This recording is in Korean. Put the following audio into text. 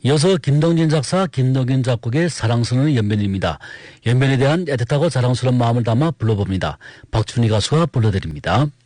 이어서 김동진 작사, 김동균 작곡의 사랑스러운 연변입니다. 연변에 대한 애틋하고 자랑스러운 마음을 담아 불러봅니다. 박준희 가수가 불러드립니다.